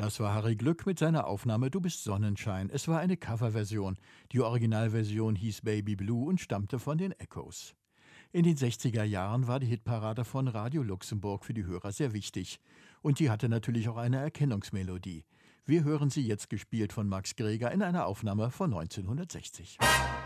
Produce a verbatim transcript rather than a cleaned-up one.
Das war Harry Glück mit seiner Aufnahme Du bist Sonnenschein. Es war eine Coverversion. Die Originalversion hieß Baby Blue und stammte von den Echoes. In den sechziger Jahren war die Hitparade von Radio Luxemburg für die Hörer sehr wichtig. Und die hatte natürlich auch eine Erkennungsmelodie. Wir hören sie jetzt gespielt von Max Greger in einer Aufnahme von neunzehnhundertsechzig.